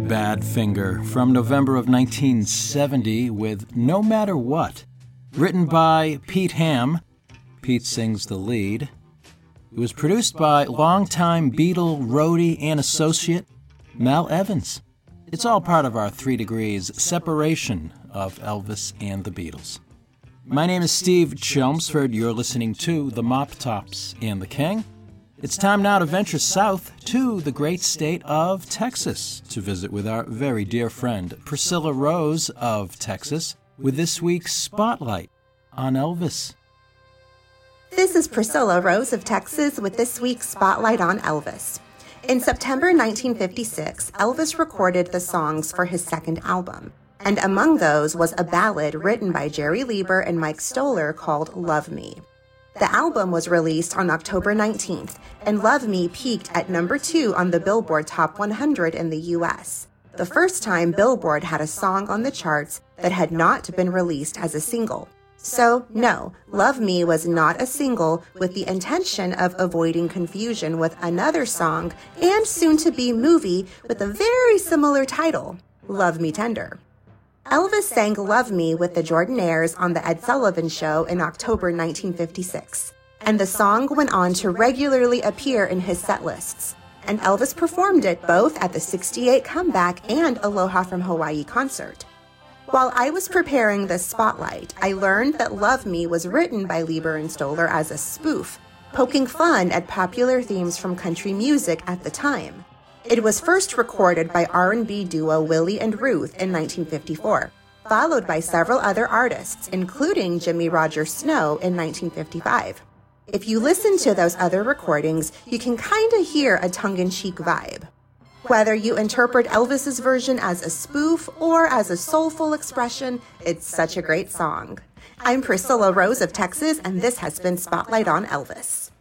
Badfinger from November of 1970 with No Matter What, written by Pete Ham. Pete sings the lead. It was produced by longtime Beatle roadie and associate Mal Evans. It's all part of our 3 degrees separation of Elvis and the Beatles. My name is Steve Chelmsford. You're listening to The Mop Tops and the King. It's time now to venture south to the great state of Texas to visit with our very dear friend Priscilla Rose of Texas with this week's Spotlight on Elvis. This is Priscilla Rose of Texas with this week's Spotlight on Elvis. In September 1956, Elvis recorded the songs for his second album, and among those was a ballad written by Jerry Leiber and Mike Stoller called Love Me. The album was released on October 19th, and Love Me peaked at number 2 on the Billboard Top 100 in the U.S., the first time Billboard had a song on the charts that had not been released as a single. So, no, Love Me was not a single with the intention of avoiding confusion with another song and soon-to-be movie with a very similar title, Love Me Tender. Elvis sang Love Me with the Jordanaires on The Ed Sullivan Show in October 1956, and the song went on to regularly appear in his set lists, and Elvis performed it both at the '68 Comeback and Aloha from Hawaii concert. While I was preparing this spotlight, I learned that Love Me was written by Leiber and Stoller as a spoof, poking fun at popular themes from country music at the time. It was first recorded by R&B duo Willie and Ruth in 1954, followed by several other artists, including Jimmy Rogers Snow in 1955. If you listen to those other recordings, you can kinda hear a tongue-in-cheek vibe. Whether you interpret Elvis's version as a spoof or as a soulful expression, it's such a great song. I'm Priscilla Rose of Texas, and this has been Spotlight on Elvis.